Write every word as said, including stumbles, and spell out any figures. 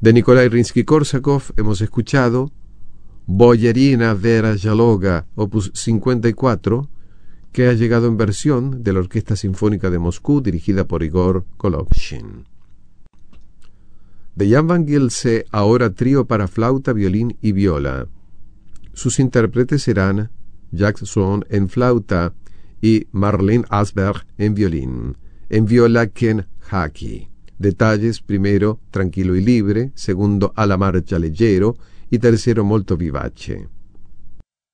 De Nikolai Rimsky-Korsakov hemos escuchado Boyarina Vera Yaloga, opus cincuenta y cuatro, que ha llegado en versión de la Orquesta Sinfónica de Moscú dirigida por Igor Golovshin. De Jan van Gilse, ahora trío para flauta, violín y viola. Sus intérpretes serán Jacques Swan en flauta y Marlene Asberg en violín. En viola, Ken Haki. Detalles: primero, tranquilo y libre; segundo, alla marcia leggero; y tercero, molto vivace.